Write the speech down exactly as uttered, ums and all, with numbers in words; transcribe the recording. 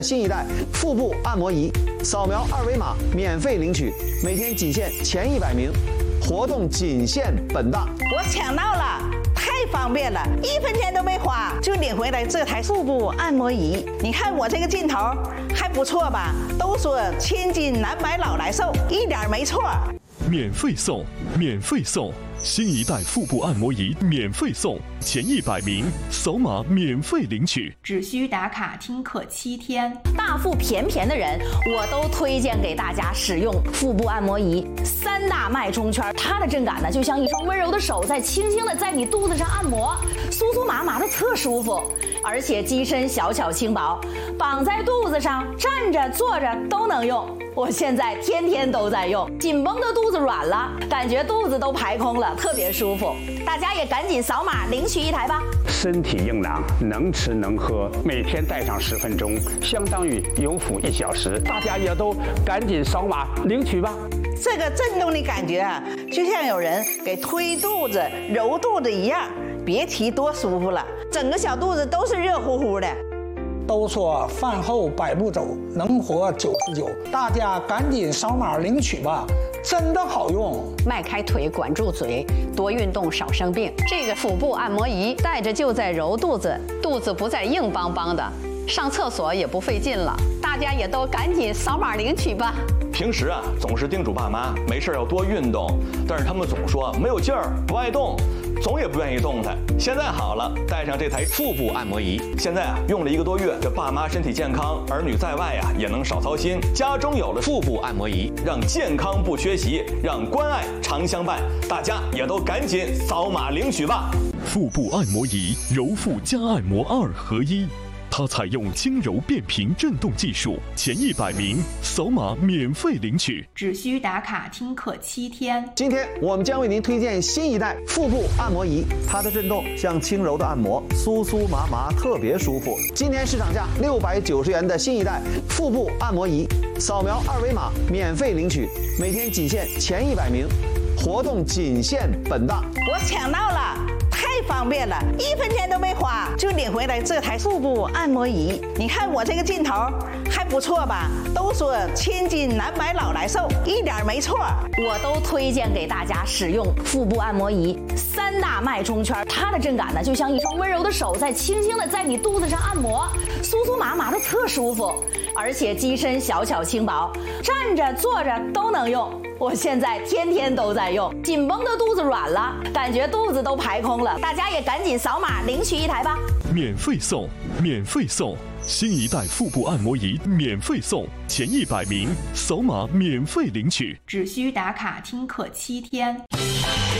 新一代腹部按摩仪，扫描二维码免费领取，每天仅限前一百名，活动仅限本大。 我抢到了，太方便了，一分钱都没花就领回来这台腹部按摩仪。你看我这个劲头还不错吧？都说千金难买老来瘦，一点没错。 免费送，免费送！新一代腹部按摩仪免费送，前一百名扫码免费领取， 只需打卡听课七天。 大腹便便的人，我都推荐给大家使用腹部按摩仪。三大脉冲圈，它的震感呢，就像一双温柔的手在轻轻的在你肚子上按摩，酥酥麻麻的特舒服。而且机身小巧轻薄，绑在肚子上，站着坐着都能用。我现在天天都在用，紧绷的肚子软了，感觉肚子都排空了，特别舒服。大家也赶紧扫码领取一台吧。 身体硬朗，能吃能喝，每天戴上十分钟，相当于有腹一小时。大家也都赶紧扫码领取吧。 这个震动的感觉啊，就像有人给推肚子、揉肚子一样，别提多舒服了，整个小肚子都是热乎乎的。 都说饭后百步走，能活九十九，大家赶紧扫码领取吧，真的好用。 迈开腿，管住嘴，多运动少生病。这个腹部按摩仪带着就在揉肚子，肚子不再硬邦邦的，上厕所也不费劲了。大家也都赶紧扫码领取吧。 平时啊，总是叮嘱爸妈没事要多运动，但是他们总说没有劲儿，不爱动，总也不愿意动弹。现在好了，带上这台腹部按摩仪，现在啊用了一个多月，这爸妈身体健康，儿女在外啊也能少操心。家中有了腹部按摩仪，让健康不缺席，让关爱常相伴。大家也都赶紧扫码领取吧。 腹部按摩仪，揉腹加按摩二合一。它采用轻柔变频震动技术，前一百名扫码免费领取， 只需打卡听课七天。 今天我们将为您推荐新一代腹部按摩仪，它的震动像轻柔的按摩，酥酥麻麻，特别舒服。今天市场价六百九十元的新一代腹部按摩仪，扫描二维码免费领取，每天仅限前一百名，活动仅限本大。 我抢到了。太方便了，一分钱都没花就领回来这台腹部按摩仪。你看我这个劲头还不错吧？都说千金难买老来瘦，一点没错。 我都推荐给大家使用腹部按摩仪。三大脉冲圈，它的震感呢，就像一双温柔的手在轻轻的在你肚子上按摩，酥酥麻麻的特舒服。而且机身小巧轻薄，站着坐着都能用。我现在天天都在用，紧绷的肚子软了，感觉肚子都排空了。大家也赶紧扫码领取一台吧。 免费送，免费送！新一代腹部按摩仪免费送，前一百名扫码免费领取， 只需打卡听课七天。